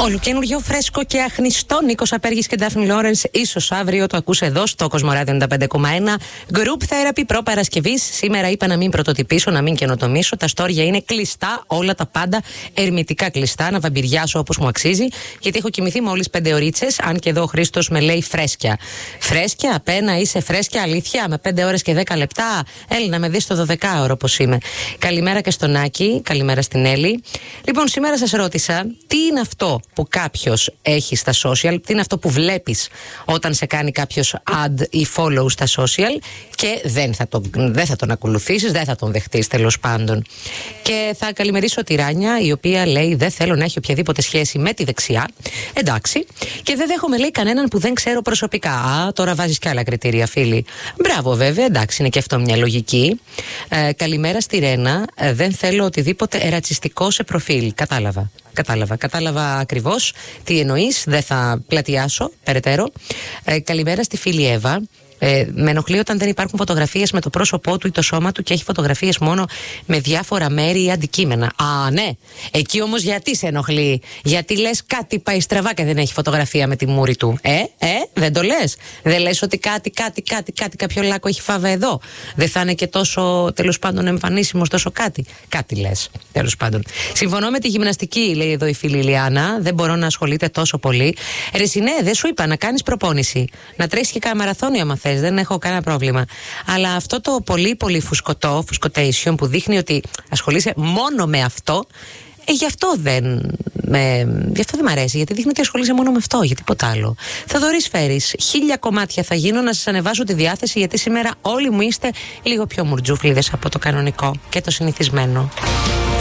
Ολοκαινούριο, φρέσκο και αχνιστό. Νίκος Απέργης και Ντάφνη Λόρενς. Ίσως αύριο το ακούς εδώ στο Κοσμοράδιο 95,1. Group Therapy προπαρασκευής. Σήμερα είπα να μην πρωτοτυπήσω, να μην καινοτομήσω. Τα στόρια είναι κλειστά, όλα τα πάντα ερμητικά κλειστά. Να βαμπυριάσω όπως μου αξίζει. Γιατί έχω κοιμηθεί μόλις 5 ωρίτσες. Αν και εδώ ο Χρήστος με λέει φρέσκια. Φρέσκια, απένα, είσαι φρέσκια, αλήθεια. Με 5 ώρες και 10 λεπτά. Έλα να με δεις το 12ωρο όπως είμαι. Καλημέρα και στον Άκη. Καλημέρα στην Έλλη. Λοιπόν, σήμερα σας ρώτησα τι είναι αυτό που κάποιος έχει στα social, τι είναι αυτό που βλέπεις όταν σε κάνει κάποιος add ή follow στα social και δεν θα τον ακολουθήσεις, δεν θα τον δεχτείς τέλος πάντων. Και θα καλημερίσω τη Ράνια, η οποία λέει δεν θέλω να έχει οποιαδήποτε σχέση με τη δεξιά. Εντάξει. Και δεν δέχομαι, λέει, κανέναν που δεν ξέρω προσωπικά. Τώρα βάζεις και άλλα κριτήρια, φίλοι. Μπράβο, βέβαια, εντάξει, είναι και αυτό μια λογική. Καλημέρα στη Ρένα. Δεν θέλω οτιδήποτε ρατσιστικό σε προφίλ. Κατάλαβα ακριβώς τι εννοείς. Δεν θα πλατιάσω περαιτέρω. Καλημέρα στη φίλη Εύα. Με ενοχλεί όταν δεν υπάρχουν φωτογραφίες με το πρόσωπό του ή το σώμα του και έχει φωτογραφίες μόνο με διάφορα μέρη ή αντικείμενα. Ναι. Εκεί όμως γιατί σε ενοχλεί? Γιατί λες κάτι πάει στραβά και δεν έχει φωτογραφία με τη μούρη του? Δεν το λες? Δεν λες ότι κάτι κάποιο λάκκο έχει φάβει εδώ? Δεν θα είναι και τόσο τέλος πάντων εμφανίσιμος, τόσο κάτι? Κάτι λες, τέλος πάντων. Συμφωνώ με τη γυμναστική, λέει εδώ η φίλη Ιλιάνα. Δεν μπορώ να ασχολείται τόσο πολύ. Ρεσινέ, δεν σου είπα να κάνεις προπόνηση. Να τρέξεις και κάνα μαραθώνιο άμα θες. Δεν έχω κανένα πρόβλημα. Αλλά αυτό το πολύ φουσκωτέισιον που δείχνει ότι ασχολείσαι μόνο με αυτό, γι' αυτό δεν μ' αρέσει. Γιατί δείχνει ότι ασχολείσαι μόνο με αυτό, για τίποτα άλλο. Θοδωρής Φέρης, 1000 κομμάτια θα γίνω να σας ανεβάσω τη διάθεση, γιατί σήμερα όλοι μου είστε λίγο πιο μουρτζούφλιδες από το κανονικό και το συνηθισμένο.